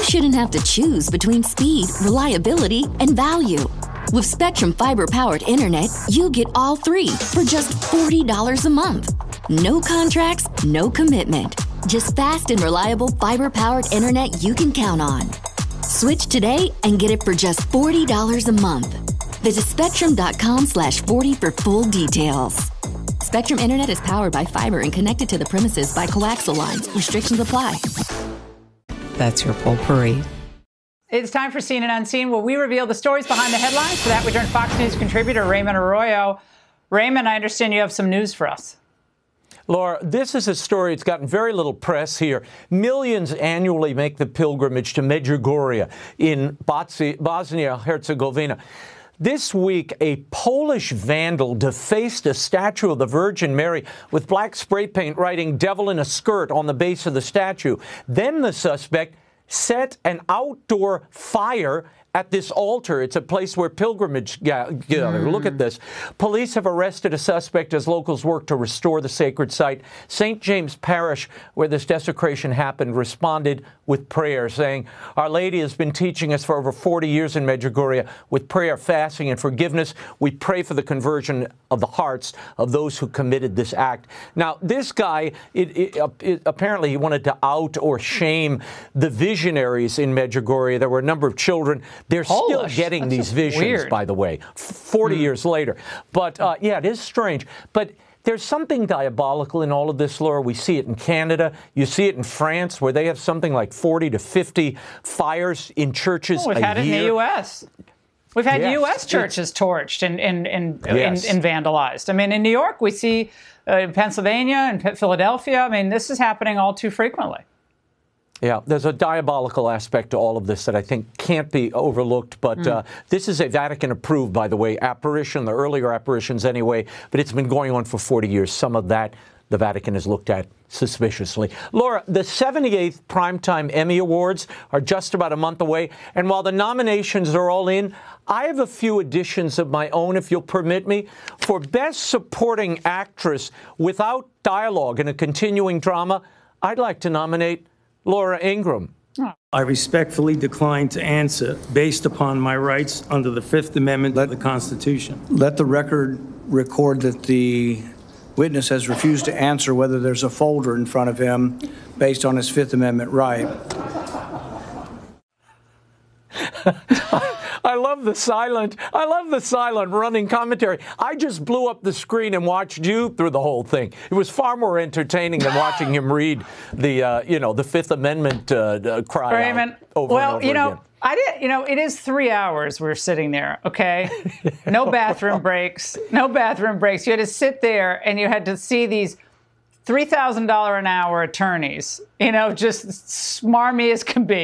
shouldn't have to choose between speed, reliability, and value. With Spectrum Fiber-powered internet, you get all three for just $40 a month. No contracts, no commitment. Just fast and reliable fiber-powered internet you can count on. Switch today and get it for just $40 a month. Visit spectrum.com/40 for full details. Spectrum Internet is powered by fiber and connected to the premises by coaxial lines. Restrictions apply. That's your potpourri. It's time for Seen and Unseen, where we reveal the stories behind the headlines. For that, we turn to Fox News contributor Raymond Arroyo. Raymond, I understand you have some news for us. Laura, this is a story that's gotten very little press here. Millions annually make the pilgrimage to Medjugorje in Bosnia-Herzegovina. This week, a Polish vandal defaced a statue of the Virgin Mary with black spray paint writing "Devil in a Skirt" on the base of the statue. Then the suspect set an outdoor fire at this altar. It's a place where pilgrimage gather. Look at this. Police have arrested a suspect as locals work to restore the sacred site. St. James Parish, where this desecration happened, responded with prayer, saying, "Our Lady has been teaching us for over 40 years in Medjugorje with prayer, fasting, and forgiveness. We pray for the conversion of the hearts of those who committed this act." Now, this guy, apparently he wanted to out or shame the visionaries in Medjugorje. There were a number of children. They're still getting these visions, by the way, 40 years later. But, yeah, it is strange. But there's something diabolical in all of this, Laura. We see it in Canada. You see it in France, where they have something like 40 to 50 fires in churches a year. We've had it in the U.S. We've had U.S. churches torched and vandalized. I mean, in New York, we see Pennsylvania and Philadelphia. I mean, this is happening all too frequently. Yeah, there's a diabolical aspect to all of this that I think can't be overlooked. But this is a Vatican-approved, by the way, apparition, the earlier apparitions anyway. But it's been going on for 40 years. Some of that the Vatican has looked at suspiciously. Laura, the 78th Primetime Emmy Awards are just about a month away. And while the nominations are all in, I have a few additions of my own, if you'll permit me. For Best Supporting Actress without dialogue in a continuing drama, I'd like to nominate Laura Ingraham. I respectfully decline to answer based upon my rights under the Fifth Amendment of the Constitution. Let the record record that the witness has refused to answer whether there's a folder in front of him based on his Fifth Amendment right. I love the silent running commentary. I just blew up the screen and watched you through the whole thing. It was far more entertaining than watching him read the Fifth Amendment cry Raymond, over and over again. It is 3 hours we're sitting there, okay? No bathroom breaks. No bathroom breaks. You had to sit there and you had to see these $3,000 an hour attorneys, just smarmy as can be.